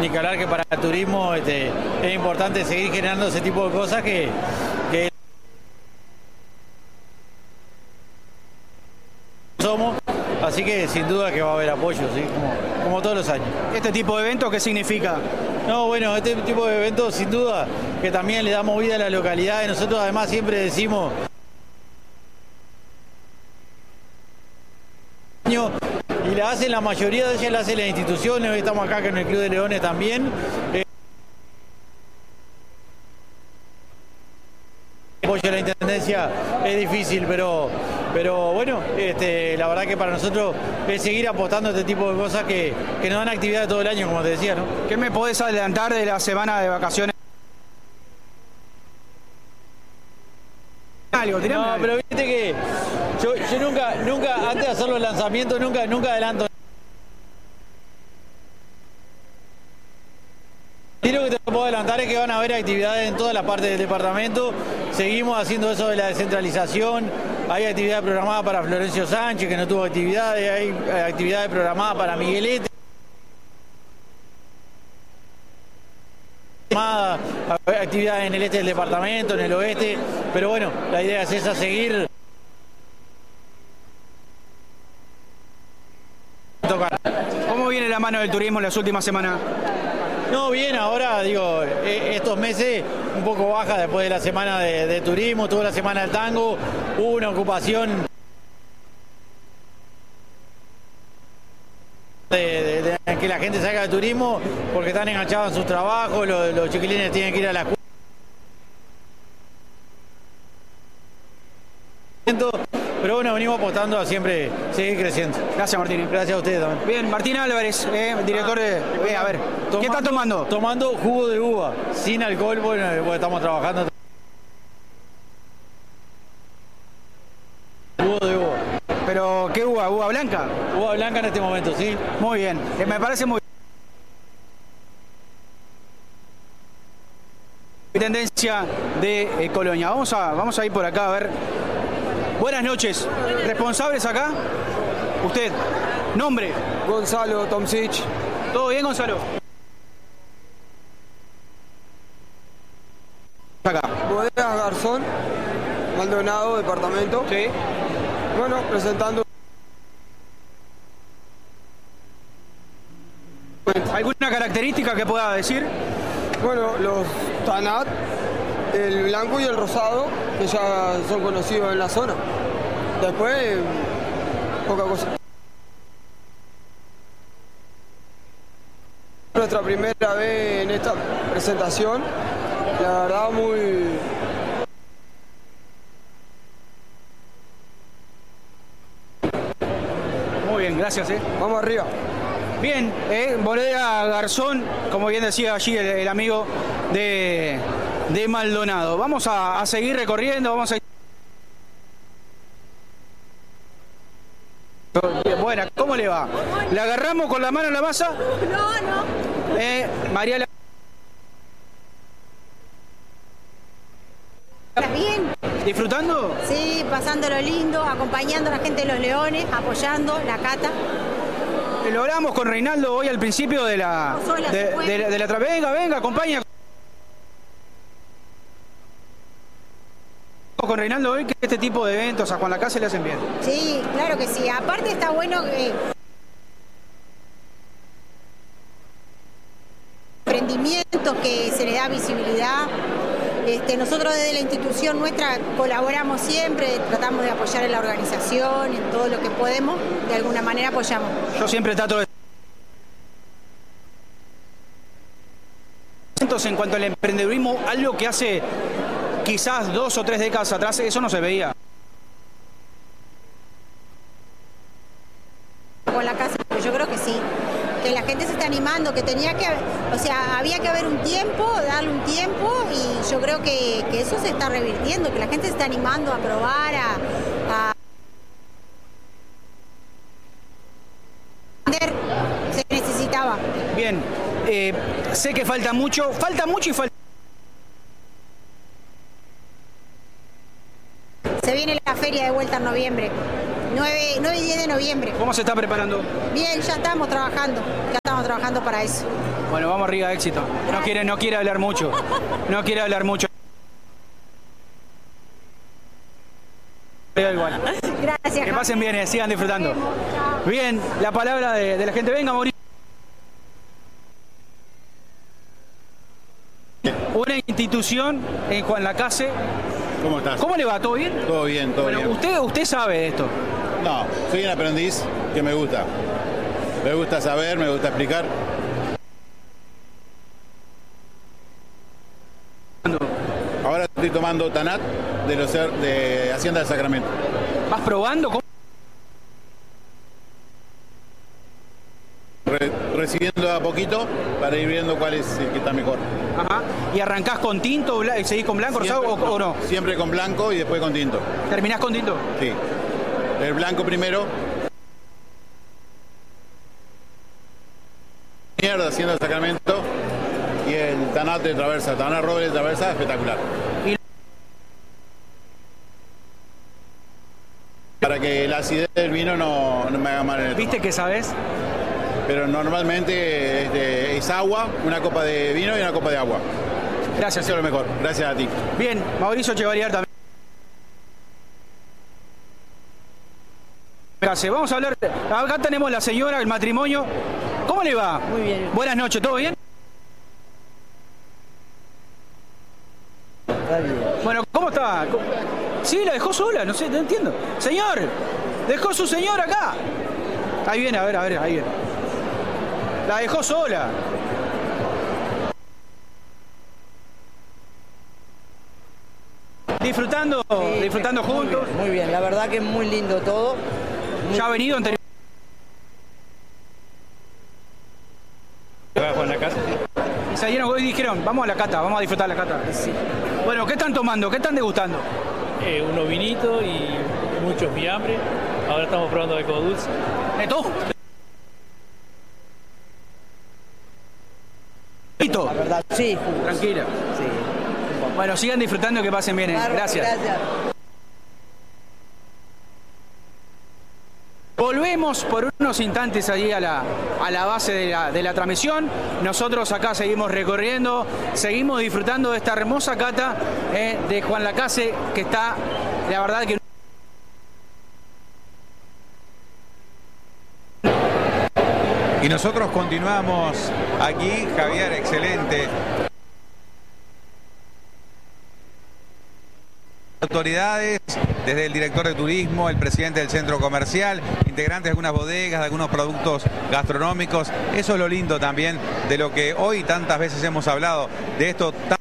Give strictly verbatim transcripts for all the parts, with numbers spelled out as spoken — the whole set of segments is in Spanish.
ni que hablar que para el turismo este, es importante seguir generando ese tipo de cosas que, que somos, así que sin duda que va a haber apoyo, ¿sí? como, como todos los años. ¿Este tipo de evento qué significa? No, bueno, este tipo de eventos sin duda que también le damos vida a la localidad y nosotros además siempre decimos y la hacen la mayoría de ellas, la hacen las instituciones, hoy estamos acá con el Club de Leones también. Eh, apoyo a la Intendencia es difícil, pero, pero bueno, este, la verdad que para nosotros es seguir apostando a este tipo de cosas que, que nos dan actividad todo el año, como te decía, ¿no? ¿Qué me podés adelantar de la semana de vacaciones? Algo, tirame no, algo. pero viste que yo, yo nunca, nunca, antes de hacer los lanzamientos, nunca, nunca adelanto. Y lo que te puedo adelantar es que van a haber actividades en todas las partes del departamento. Seguimos haciendo eso de la descentralización. Hay actividades programadas para Florencio Sánchez, que no tuvo actividades. Hay actividades programadas para Miguelete. Actividades en el este del departamento, en el oeste. Pero bueno, la idea es esa, seguir. ¿Cómo viene la mano del turismo en las últimas semanas? No, bien, ahora digo, estos meses un poco baja después de la semana de, de turismo, toda la semana del tango, hubo una ocupación de, de, de que la gente salga de turismo porque están enganchados en sus trabajos, los, los chiquilines tienen que ir a la escuela. Pero bueno, venimos apostando a siempre seguir creciendo. Gracias, Martín. Gracias a ustedes también. Bien, Martín Álvarez, eh, director de... Eh, a ver, tomando, ¿qué está tomando? Tomando jugo de uva, sin alcohol, bueno, porque estamos trabajando. Jugo de uva. ¿Pero qué uva? ¿Uva blanca? Uva blanca en este momento, sí. Muy bien, eh, me parece muy bien. Tendencia de eh, Colonia. Vamos a, vamos a ir por acá a ver... Buenas noches. ¿Responsables acá? Usted. ¿Nombre? Gonzalo Tomsic. ¿Todo bien, Gonzalo? Acá. Bodegas Garzón, Maldonado, departamento. Sí. Bueno, presentando. ¿Alguna característica que pueda decir? Bueno, los Tanat, el blanco y el rosado, que ya son conocidos en la zona. Después, poca cosa. Nuestra primera vez en esta presentación, la verdad muy... Muy bien, gracias. Eh. Vamos arriba. Bien, eh, Bodega Garzón, como bien decía allí el, el amigo de, de Maldonado. Vamos a, a seguir recorriendo, vamos a... Buena, ¿cómo le va? ¿La agarramos con la mano en la masa? No, no. Eh, María La... ¿Estás bien? ¿Disfrutando? Sí, pasándolo lindo, acompañando a la gente de Los Leones, apoyando la cata. Lo hablamos con Reinaldo hoy al principio de la... De, de, de, de la venga, venga, acompaña. Con Reinaldo hoy que este tipo de eventos a Juan Lacase le hacen bien. Sí, claro que sí. Aparte está bueno que... emprendimientos que se les da visibilidad. Este, nosotros desde la institución nuestra colaboramos siempre, tratamos de apoyar en la organización, en todo lo que podemos, de alguna manera apoyamos. Yo siempre trato de... En cuanto al emprendedurismo, algo que hace quizás dos o tres décadas atrás, eso no se veía. Con la casa, yo creo que sí. Que la gente se está animando, que tenía que, o sea, había que haber un tiempo, darle un tiempo y yo creo que, que eso se está revirtiendo, que la gente se está animando a probar, a... a... se necesitaba. Bien, eh, sé que falta mucho, falta mucho y falta... Se viene la feria de vuelta en noviembre. nueve y diez de noviembre. ¿Cómo se está preparando? Bien, ya estamos trabajando, ya estamos trabajando para eso. Bueno, vamos arriba, éxito. No quiere, no quiere hablar mucho. No quiere hablar mucho. Igual. Gracias. Que pasen bien, eh, sigan disfrutando. Bien, la palabra de, de la gente. Venga, Mauricio. Una institución en Juan Lacase. ¿Cómo estás? ¿Cómo le va? ¿Todo bien? Todo bien, todo bueno, bien. Usted, usted sabe de esto. No, soy un aprendiz que me gusta. Me gusta saber, me gusta explicar. Ahora estoy tomando Tanat de, los, de Hacienda de Sacramento. ¿Vas probando? ¿Cómo? Re, recibiendo a poquito para ir viendo cuál es el que está mejor. Ajá. ¿Y arrancás con tinto, y seguís con blanco, Siempre, rosado o, o no? Siempre con blanco y después con tinto. ¿Terminás con tinto? Sí. El blanco primero. Mierda, Hacienda de Sacramento. Y el Tanat de Traversa, Tanat Roble de Traversa, espectacular. Y... para que la acidez del vino no, no me haga mal en el ¿Viste estómago. que sabes? Pero normalmente es, de, es agua, una copa de vino y una copa de agua. Gracias. Eso es lo mejor. Gracias a ti. Bien, Mauricio Chevalier también. Gracias. Vamos a hablar. Acá tenemos la señora, el matrimonio. ¿Cómo le va? Muy bien. Buenas noches, ¿todo bien? Está bien. Bueno, ¿cómo está? Sí, la dejó sola, no sé, no entiendo. Señor, dejó su señor acá. Ahí viene, a ver, a ver, ahí viene. La dejó sola. Disfrutando, Sí, disfrutando muy juntos. bien, muy bien, la verdad que es muy lindo todo. Muy- Ya ha venido anterior. Juan Lacase. Y salieron hoy y dijeron, vamos a la cata, vamos a disfrutar la cata. Sí. Bueno, ¿qué están tomando? ¿Qué están degustando? Eh, unos vinitos y muchos fiambres. Ahora estamos probando algo dulce. ¿De todo? Listo. La verdad, sí, jugo. Tranquila. Sí. Bueno, sigan disfrutando, que pasen bien. eh. Bárbaro, Gracias. Gracias. Volvemos por unos instantes allí a la, a la base de la, de la transmisión. Nosotros acá seguimos recorriendo, seguimos disfrutando de esta hermosa cata eh, de Juan Lacase, que está, la verdad que... Y nosotros continuamos aquí, Javier, excelente. Autoridades, desde el director de turismo, el presidente del centro comercial, integrantes de algunas bodegas, de algunos productos gastronómicos. Eso es lo lindo también de lo que hoy tantas veces hemos hablado, de esto tan...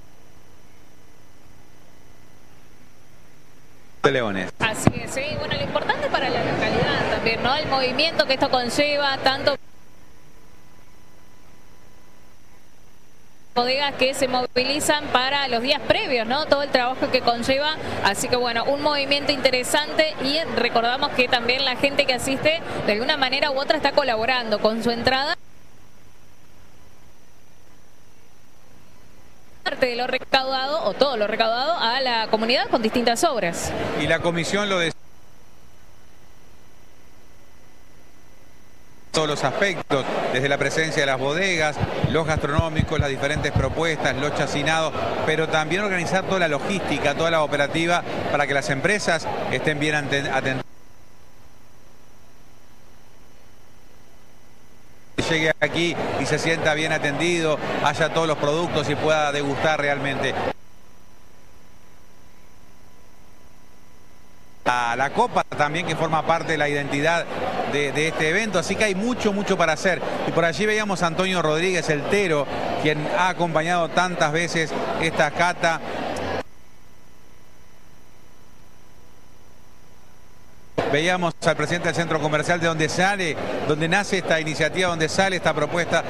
de Leones. Así es, sí. Bueno, lo importante para la localidad también, ¿no? El movimiento que esto conlleva, tanto bodegas que se movilizan para los días previos, ¿no? Todo el trabajo que conlleva, así que bueno, un movimiento interesante y recordamos que también la gente que asiste de alguna manera u otra está colaborando con su entrada. Parte de lo recaudado o todo lo recaudado a la comunidad con distintas obras. Y la comisión lo decía. Todos los aspectos, desde la presencia de las bodegas, los gastronómicos, las diferentes propuestas, los chacinados, pero también organizar toda la logística, toda la operativa para que las empresas estén bien atendidas. Llegue aquí y se sienta bien atendido, haya todos los productos y pueda degustar realmente. La, la copa también, que forma parte de la identidad de, de este evento, así que hay mucho, mucho para hacer. Y por allí veíamos a Antonio Rodríguez, el Tero, quien ha acompañado tantas veces esta cata. Veíamos al presidente del centro comercial, de donde sale, donde nace esta iniciativa, donde sale esta propuesta.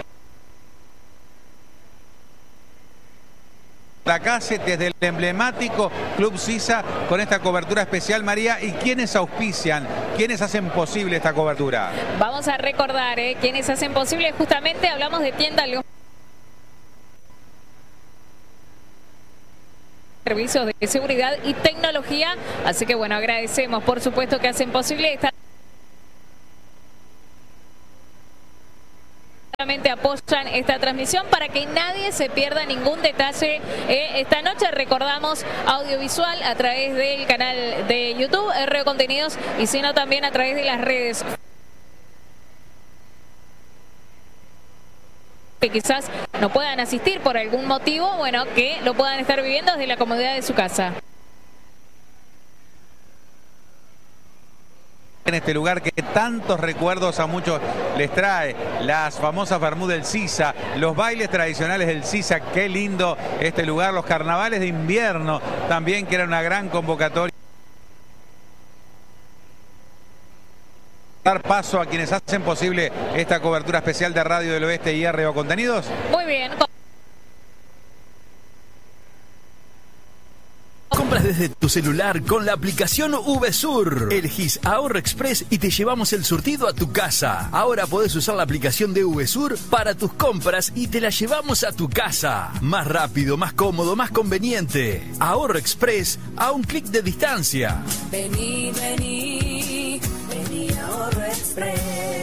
Lacase, desde el emblemático Club Sisa, con esta cobertura especial, María. ¿Y quiénes auspician? ¿Quiénes hacen posible esta cobertura? Vamos a recordar, ¿eh? Quienes hacen posible, justamente hablamos de tienda Los servicios de seguridad y tecnología, así que bueno, agradecemos por supuesto que hacen posible esta apoyan esta transmisión para que nadie se pierda ningún detalle. Eh, esta noche recordamos audiovisual a través del canal de YouTube, R O Contenidos, y sino también a través de las redes que quizás no puedan asistir por algún motivo, bueno, que lo puedan estar viviendo desde la comodidad de su casa. En este lugar que tantos recuerdos a muchos les trae, las famosas Bermú del Sisa, los bailes tradicionales del Sisa, qué lindo este lugar, los carnavales de invierno también, que era una gran convocatoria. Dar paso a quienes hacen posible esta cobertura especial de Radio del Oeste y R O Contenidos. Muy bien. Compras desde tu celular con la aplicación VSUR. Elegís Ahorro Express y te llevamos el surtido a tu casa. Ahora podés usar la aplicación de VSUR para tus compras y te la llevamos a tu casa. Más rápido, más cómodo, más conveniente. Ahorro Express a un clic de distancia. Vení, vení, vení a Ahorro Express.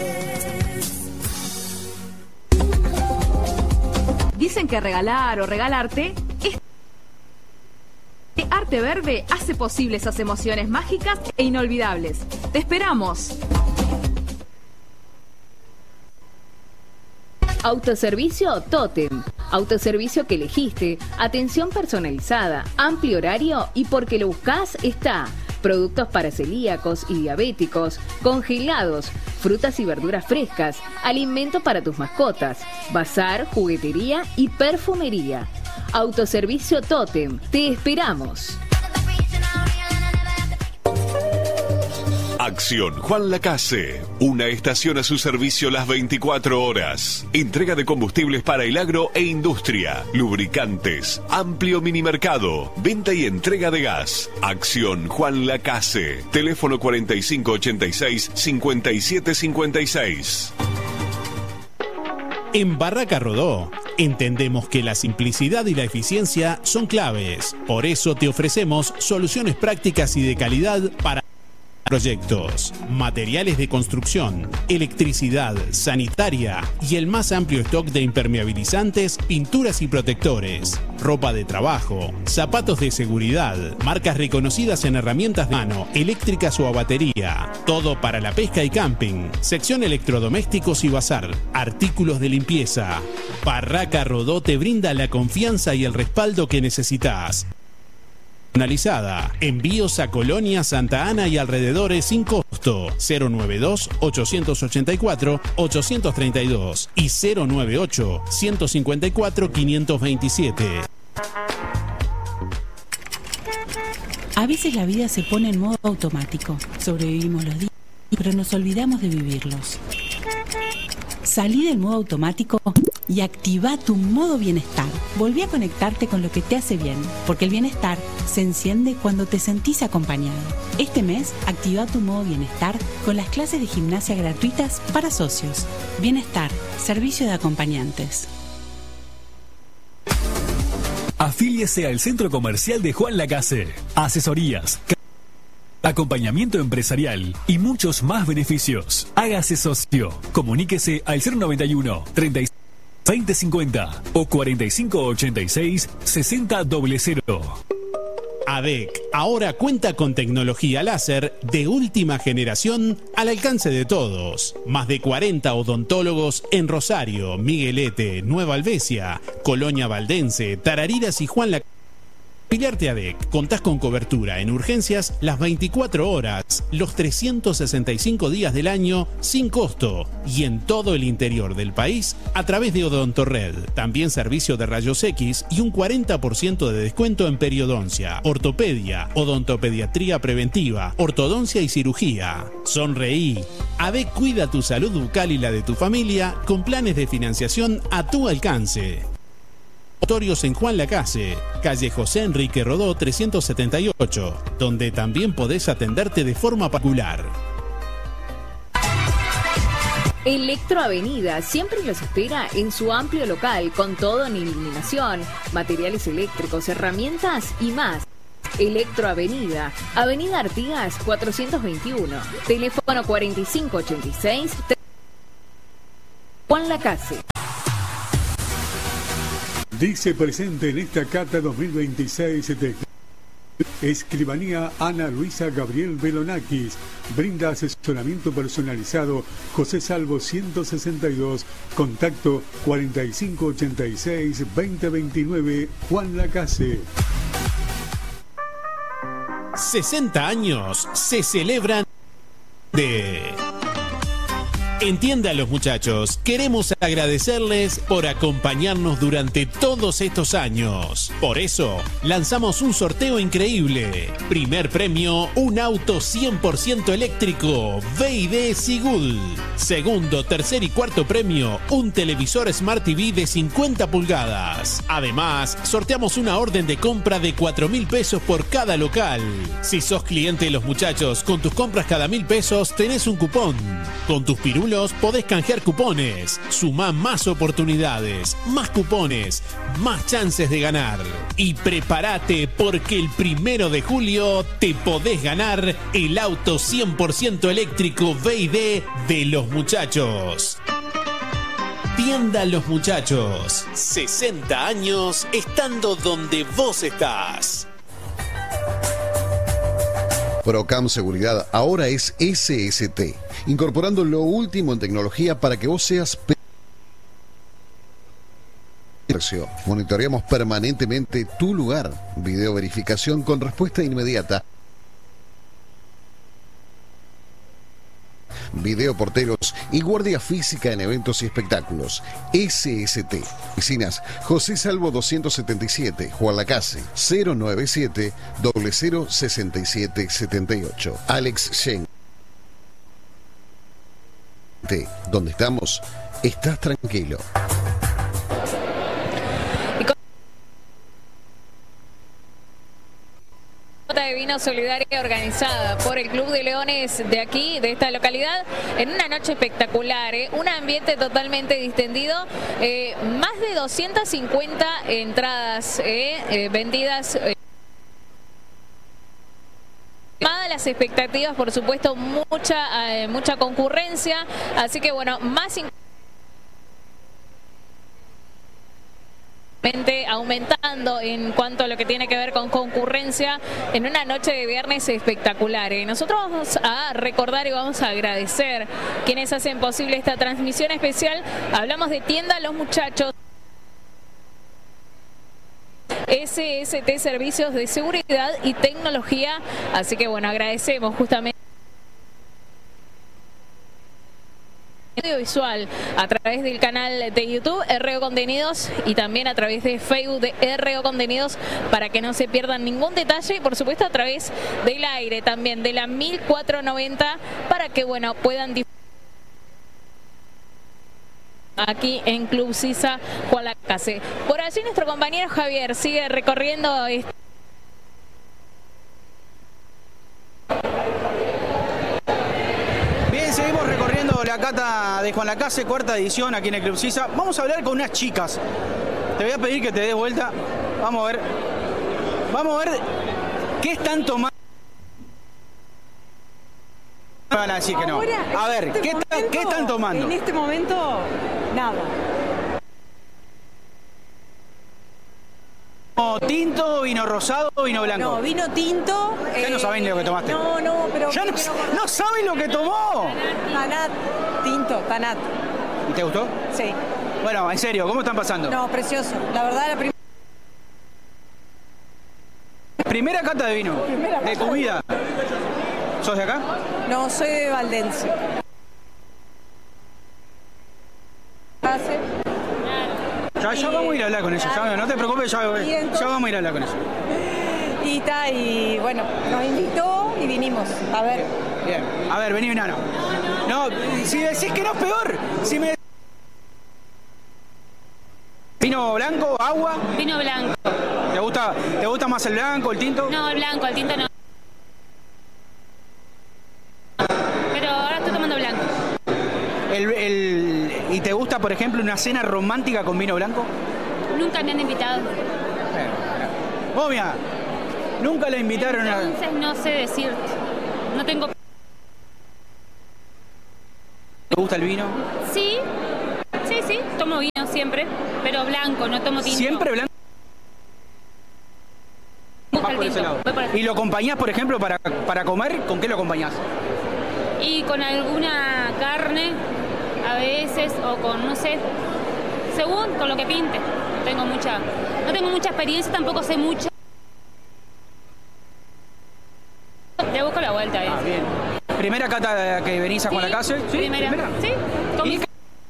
Dicen que regalar o regalarte es... Arte Verde hace posible esas emociones mágicas e inolvidables. ¡Te esperamos! Autoservicio Totem. Autoservicio que elegiste, atención personalizada, amplio horario y porque lo buscás está. Productos para celíacos y diabéticos, congelados, frutas y verduras frescas, alimento para tus mascotas, bazar, juguetería y perfumería. Autoservicio Totem. Te esperamos. Acción Juan Lacase, una estación a su servicio las veinticuatro horas. Entrega de combustibles para el agro e industria, lubricantes, amplio minimercado, venta y entrega de gas. Acción Juan Lacase, teléfono cuarenta y cinco ochenta y seis cincuenta y siete cincuenta y seis. En Barraca Rodó entendemos que la simplicidad y la eficiencia son claves. Por eso te ofrecemos soluciones prácticas y de calidad para proyectos, materiales de construcción, electricidad, sanitaria y el más amplio stock de impermeabilizantes, pinturas y protectores, ropa de trabajo, zapatos de seguridad, marcas reconocidas en herramientas de mano, eléctricas o a batería, todo para la pesca y camping, sección electrodomésticos y bazar, artículos de limpieza. Barraca Rodó te brinda la confianza y el respaldo que necesitas. Personalizada. Envíos a Colonia, Santa Ana y alrededores sin costo. cero nueve dos, ochocientos ochenta y cuatro, ochocientos treinta y dos y cero nueve ocho, ciento cincuenta y cuatro, quinientos veintisiete. A veces la vida se pone en modo automático. Sobrevivimos los días, pero nos olvidamos de vivirlos. Salí del modo automático y activa tu modo bienestar. Volví a conectarte con lo que te hace bien, porque el bienestar se enciende cuando te sentís acompañado. Este mes, activa tu modo bienestar con las clases de gimnasia gratuitas para socios. Bienestar, servicio de acompañantes. Afíliese al Centro Comercial de Juan Lacase. Asesorías, acompañamiento empresarial y muchos más beneficios. Hágase socio. Comuníquese al cero noventa y uno, treinta y seis, veinte cincuenta o cuarenta y cinco ochenta y seis, sesenta cero. A D E C ahora cuenta con tecnología láser de última generación al alcance de todos. Más de cuarenta odontólogos en Rosario, Miguelete, Nueva Alvesia, Colonia Valdense, Tarariras y Juan Lacase. Afiliarte a D E C, contás con cobertura en urgencias las veinticuatro horas, los trescientos sesenta y cinco días del año, sin costo, y en todo el interior del país a través de Odontorred. También servicio de rayos X y un cuarenta por ciento de descuento en periodoncia, ortopedia, odontopediatría preventiva, ortodoncia y cirugía. Sonreí. A D E C cuida tu salud bucal y la de tu familia con planes de financiación a tu alcance. Laboratorios en Juan Lacase, calle José Enrique Rodó trescientos setenta y ocho, donde también podés atenderte de forma particular. Electroavenida siempre los espera en su amplio local con todo en iluminación, materiales eléctricos, herramientas y más. Electroavenida, Avenida Artigas cuatrocientos veintiuno, teléfono cuarenta y cinco ochenta y seis, Juan Lacase. Dice presente en esta cata dos mil veintiséis de Escribanía Ana Luisa Gabriel Belonakis. Brinda asesoramiento personalizado José Salvo ciento sesenta y dos. Contacto cuarenta y cinco ochenta y seis veinte veintinueve. Juan Lacase. sesenta años se celebran de... Entienda a los muchachos, queremos agradecerles por acompañarnos durante todos estos años. Por eso, lanzamos un sorteo increíble. Primer premio, un auto cien por ciento eléctrico, B y D Sigul. Segundo, tercer y cuarto premio, un televisor Smart T V de cincuenta pulgadas. Además, sorteamos una orden de compra de cuatro mil pesos por cada local. Si sos cliente de los muchachos, con tus compras cada mil pesos tenés un cupón. Con tus pirulos podés canjear cupones. Sumá más oportunidades, más cupones, más chances de ganar. Y prepárate porque el primero de julio te podés ganar el auto cien por ciento eléctrico B y D de los muchachos. Tienda Los Muchachos. sesenta años estando donde vos estás. Procam Seguridad ahora es S S T, incorporando lo último en tecnología para que vos seas... Monitoreamos permanentemente tu lugar. Video verificación con respuesta inmediata. Video porteros y guardia física en eventos y espectáculos. S S T. Oficinas José Salvo doscientos setenta y siete, Juan Lacase, cero noventa y siete, cero cero sesenta y siete setenta y ocho. Alex Shen. Donde estamos, estás tranquilo. De vino solidaria organizada por el Club de Leones de aquí, de esta localidad, en una noche espectacular, ¿eh? Un ambiente totalmente distendido, eh, más de doscientas cincuenta entradas eh, eh, vendidas. Eh. Las expectativas, por supuesto, mucha, eh, mucha concurrencia, así que bueno, más aumentando en cuanto a lo que tiene que ver con concurrencia en una noche de viernes espectacular. ¿eh? Nosotros vamos a recordar y vamos a agradecer quienes hacen posible esta transmisión especial. Hablamos de Tienda Los Muchachos, S S T Servicios de Seguridad y Tecnología, así que bueno, agradecemos justamente audiovisual a través del canal de YouTube R O Contenidos y también a través de Facebook de R O Contenidos para que no se pierdan ningún detalle y por supuesto a través del aire también de la mil cuatrocientos noventa para que bueno puedan disfrutar aquí en Club Sisa Juan Lacase. Por allí nuestro compañero Javier sigue recorriendo este... Bien, seguimos recorriendo la cata de Juan Lacase, cuarta edición aquí en el Club Sisa. Vamos a hablar con unas chicas. Te voy a pedir que te des vuelta. Vamos a ver. Vamos a ver qué están tomando. Me van a decir que no. A ver, este ¿qué, momento, ¿qué están tomando? En este momento, nada. ¿Tinto, vino rosado o vino blanco? No, vino tinto. Ya eh, no saben lo que tomaste. No, no, pero... ¿Ya no, no saben lo que tomó? Tanat, tinto, Tanat. ¿Y te gustó? Sí. Bueno, en serio, ¿cómo están pasando? No, precioso. La verdad, la primera... Primera cata de vino, primera de tu vida. ¿Sos de acá? No, soy de Valdense. Ya, ya vamos a ir a hablar con ella, ya, no te preocupes, ya, ya vamos a ir a hablar con ella. Y está, y bueno, nos invitó y vinimos, a ver. Bien, a ver, vení, Nano. No, si decís que no es peor, si me... ¿Vino blanco, agua? Vino blanco. ¿Te gusta, ¿Te gusta más el blanco, el tinto? No, el blanco, el tinto no. Pero ahora estoy tomando blanco. El, el, ¿Y te gusta, por ejemplo, una cena romántica con vino blanco? Nunca me han invitado. Eh, vos, mira, nunca la invitaron a... Entonces no sé decirte. No tengo... ¿Te gusta el vino? Sí, sí, sí, tomo vino siempre, pero blanco, no tomo tinto. ¿Siempre blanco? Vas por ese lado. ¿Y lo acompañás, por ejemplo, para, para comer? ¿Con qué lo acompañás? Y con alguna carne, a veces, o con, no sé, según con lo que pinte. No tengo mucha, no tengo mucha experiencia, tampoco sé mucho. Le busco la vuelta. Ah, bien. ¿Primera cata que venís a Juan Lacase? Sí, primera. ¿Primera? Sí. Con mis...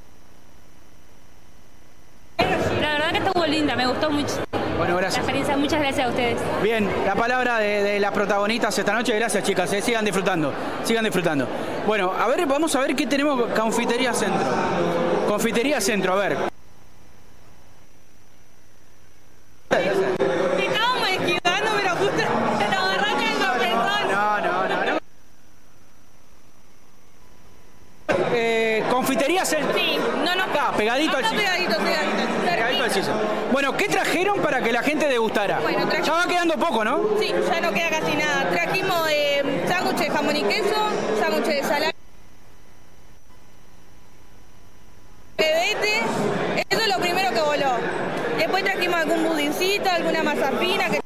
La verdad que estuvo linda, me gustó mucho. Bueno, gracias. La experiencia, muchas gracias a ustedes. Bien, la palabra de, de las protagonistas esta noche. Gracias, chicas. Eh. Sigan disfrutando. Sigan disfrutando. Bueno, a ver, vamos a ver qué tenemos. Confitería Centro. Confitería Centro, a ver. Te estábamos esquivando, pero justo te lo agarraste en el sorpresón. No, no, no, no. Eh, confitería Centro. Sí, no, no. Acá, pegadito al Acá sillón. pegadito, pegadito. Pegadito al sillón. Bueno, ¿qué trajeron para que la gente degustara? Bueno, trajimos... Ya va quedando poco, ¿no? Sí, ya no queda casi nada. Trajimos eh, sándwich de jamón y queso, sándwich de salami. Bebete, eso es lo primero que voló. Después trajimos algún budincito, alguna masa fina. Que...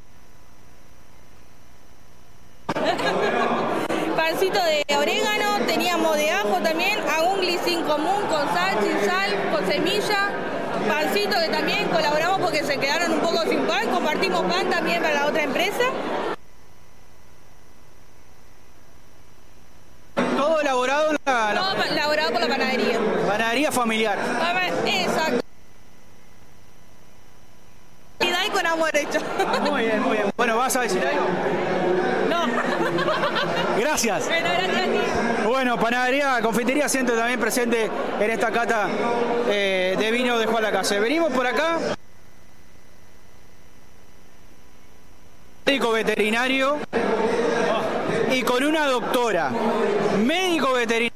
Pancito de orégano, teníamos de ajo también, algún glicín común con sal, sin sal, con semilla. Pancito que también colaboramos porque se quedaron un poco sin pan, compartimos pan también para la otra empresa. Todo elaborado en la... la... Todo elaborado por la panadería. Panadería familiar. Exacto. Y con amor hecho. Muy bien, muy bien. Bueno, ¿vas a decir algo? No. Gracias. Bueno, gracias a ti. Bueno, Panadería, Confitería Centro también presente en esta cata eh, de vino de Juan Lacase. Venimos por acá. Médico veterinario y con una doctora. Médico veterinario.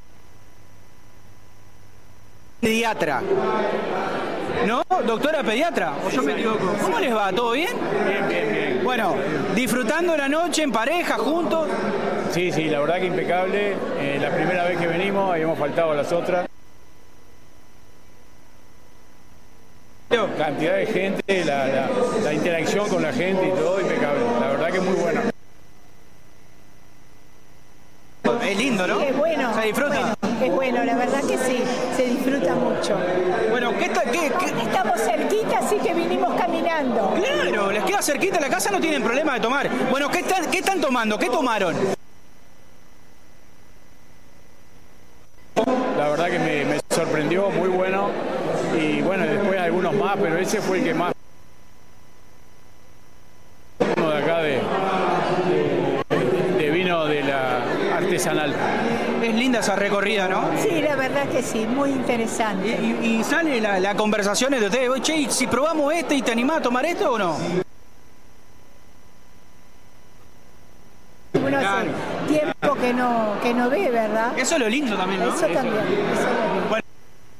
Pediatra. ¿No? ¿Doctora pediatra? ¿O yo me equivoco? ¿Cómo les va? ¿Todo bien? Bien, bien, bien. Bueno, disfrutando la noche en pareja, juntos. Sí, sí, la verdad que impecable. Eh, la primera vez que venimos habíamos faltado a las otras. Cantidad de gente, la, la, la interacción con la gente y todo impecable. La verdad que muy buena. Es lindo, ¿no? Sí, es bueno. ¿Se disfruta? Bueno, es bueno, la verdad que sí, se disfruta mucho. Bueno, ¿qué está? Qué, qué? Estamos cerquita, así que vinimos caminando. Claro, les queda cerquita la casa, no tienen problema de tomar. Bueno, ¿qué están, qué están tomando? ¿Qué tomaron? La verdad que me, me sorprendió, muy bueno. Y bueno, después algunos más, pero ese fue el que más... Uno de acá de, de, de vino de la artesanal. Es linda esa recorrida, ¿no? Sí, la verdad que sí, muy interesante. Y, y, y sale la, la conversación de ustedes, che, ¿y si probamos este y te animás a tomar esto o no? Uno hace tiempo que no, que no ve, ¿verdad? Eso es lo lindo también, ¿no? Eso también, eso es lo lindo. Bueno.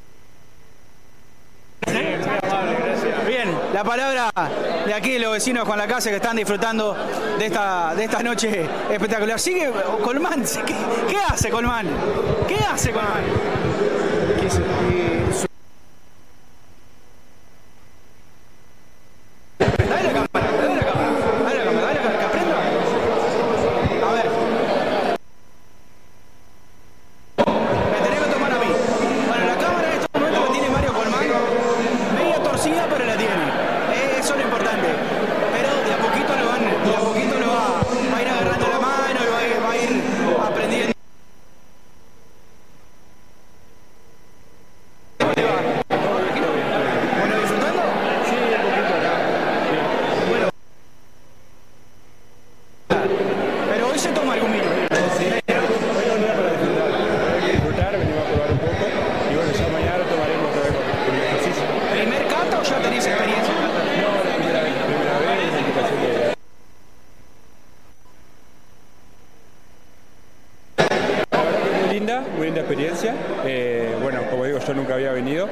Bien, la palabra de aquí de los vecinos de Juan Lacase que están disfrutando de esta, de esta noche espectacular. Sigue Colmán, ¿qué, qué hace Colmán? ¿Qué hace Colmán? ¿Qué se, eh, su... Dale la cámara, dale la cámara, dale la cámara, dale la cámara, que aprenda. A ver. Me tenés que tomar a mí. Bueno, la cámara en estos momentos la tiene Mario Colmán. Media torcida, pero la tiene. Eso es lo importante. Pero de a poquito lo van, de a poquito lo va, va a ir agarrando la mano, lo va a ir, va a ir aprendiendo. Bueno, disfrutando. Sí, un poquito acá. Bueno. Pero hoy se toma algún vino. Sí. Hoy no venía para disfrutar. Hay que disfrutar, venimos a probar un poco. Y bueno, ya mañana tomaremos otra vez con el ejercicio. ¿Primer cata o ya tenés experiencia? No, la primera vez, la primera vez, una invitación de... La verdad que muy linda, muy linda experiencia. Eh, bueno, como digo, yo nunca había venido.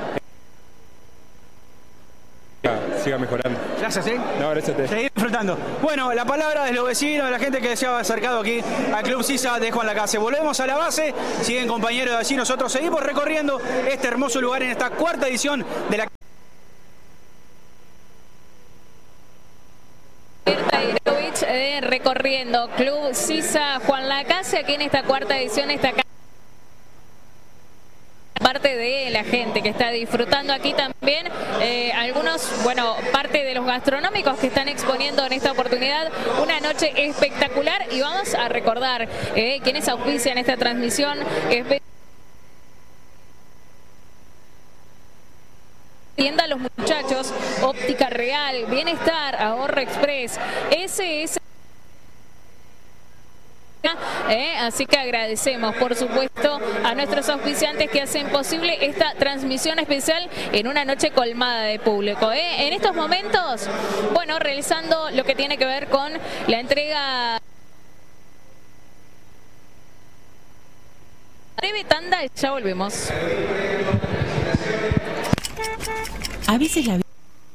Siga mejorando. Gracias, ¿eh? No, gracias a ti. Seguir disfrutando. Bueno, la palabra de los vecinos, de la gente que se ha acercado aquí al Club Sisa de Juan Lacase. Volvemos a la base, siguen compañeros de allí, nosotros seguimos recorriendo este hermoso lugar en esta cuarta edición de la... recorriendo Club Sisa Juan Lacase aquí en esta cuarta edición, esta parte de la gente que está disfrutando aquí también, eh, algunos, bueno, parte de los gastronómicos que están exponiendo en esta oportunidad una noche espectacular. Y vamos a recordar eh, quienes auspician esta transmisión especial. Tienda Los Muchachos, Óptica Real, Bienestar, Ahorro Express, ese es Eh, así que agradecemos, por supuesto, a nuestros auspiciantes que hacen posible esta transmisión especial en una noche colmada de público. ¿eh? En estos momentos, bueno, realizando lo que tiene que ver con la entrega. Breve tanda y ya volvemos. A veces la vida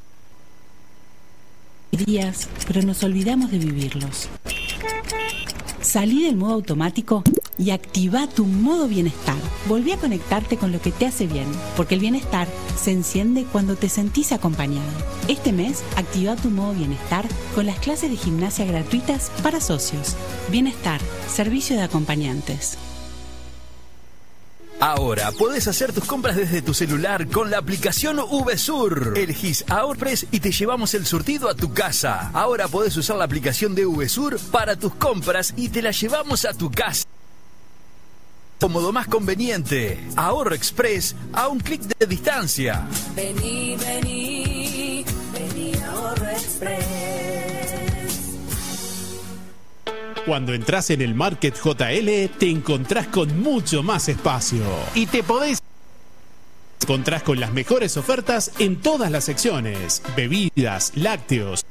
días, pero nos olvidamos de vivirlos. Salí del modo automático y activa tu modo bienestar. Volví a conectarte con lo que te hace bien, porque el bienestar se enciende cuando te sentís acompañado. Este mes, activa tu modo bienestar con las clases de gimnasia gratuitas para socios. Bienestar, servicio de acompañantes. Ahora podés hacer tus compras desde tu celular con la aplicación VSUR. Elegís AhorroExpress y te llevamos el surtido a tu casa. Ahora podés usar la aplicación de VSUR para tus compras y te la llevamos a tu casa. Cómodo más conveniente. AhorroExpress a un clic de distancia. Vení, vení, vení a AhorroExpress. Cuando entras en el Market J L, te encontrás con mucho más espacio. Y te podés encontrás con las mejores ofertas en todas las secciones. Bebidas, lácteos.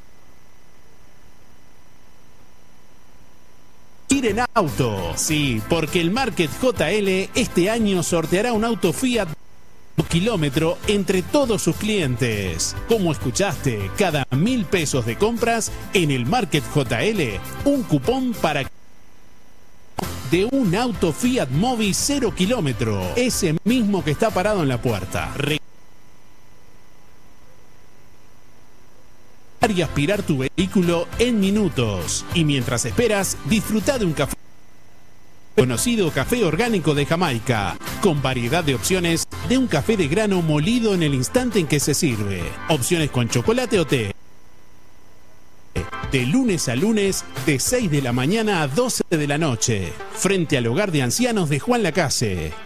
Ir en auto. Sí, porque el Market J L este año sorteará un auto Fiat kilómetro entre todos sus clientes. Como escuchaste, cada mil pesos de compras en el Market J L, un cupón para de un auto Fiat Mobi cero kilómetro, ese mismo que está parado en la puerta. Re y aspirar tu vehículo en minutos. Y mientras esperas, disfruta de un café conocido café orgánico de Jamaica, con variedad de opciones de un café de grano molido en el instante en que se sirve. Opciones con chocolate o té. De lunes a lunes, de seis de la mañana a doce de la noche, frente al hogar de ancianos de Juan Lacase.